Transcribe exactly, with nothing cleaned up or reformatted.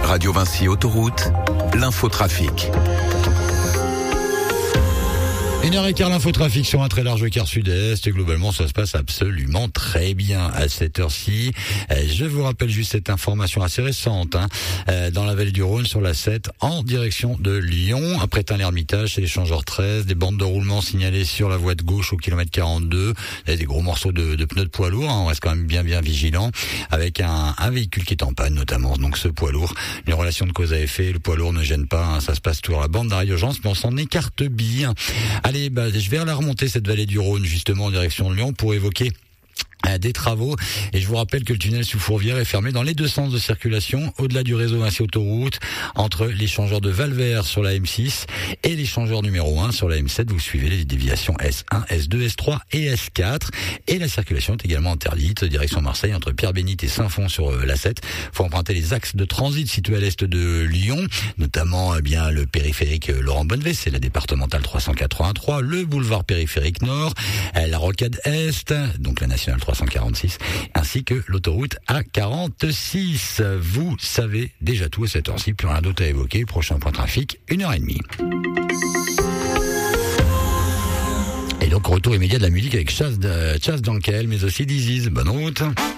Radio Vinci Autoroute, l'infotrafic. Une heure et quart l'infotrafic sur un très large quart sud-est et globalement ça se passe absolument très bien à cette heure-ci. Je vous rappelle juste cette information assez récente hein, dans la vallée du Rhône sur la sept en direction de Lyon. Après Tain-l'Hermitage, c'est l'échangeur treize, des bandes de roulement signalées sur la voie de gauche au kilomètre quarante-deux. Il y a des gros morceaux de, de pneus de poids lourd, hein, on reste quand même bien bien vigilant avec un, un véhicule qui est en panne notamment, donc ce poids lourd. Une relation de cause à effet, le poids lourd ne gêne pas, hein, ça se passe toujours à la bande d'arrêt d'urgence mais on s'en écarte bien. Allez, bah, je vais la remonter cette vallée du Rhône justement en direction de Lyon pour évoquer des travaux et je vous rappelle que le tunnel sous Fourvière est fermé dans les deux sens de circulation au-delà du réseau Vinci Autoroute entre l'échangeur de Valvert sur la M six et l'échangeur numéro un sur la M sept. Vous suivez les déviations S un, S deux, S trois et S quatre et la circulation est également interdite direction Marseille entre Pierre-Bénite et Saint-Fond sur la sept. Faut emprunter les axes de transit situés à l'est de Lyon, notamment eh bien le périphérique Laurent Bonnevet, c'est la départementale trois cent quatre-vingt-trois, le boulevard périphérique Nord, la rocade Est, donc la nationale trois cent quarante-six, ainsi que l'autoroute A quarante-six. Vous savez déjà tout à cette heure-ci, plus rien d'autre à évoquer. Prochain point trafic, une heure et demie. Et donc, retour immédiat de la musique avec Chas Dunkel, mais aussi Disease. Bonne route.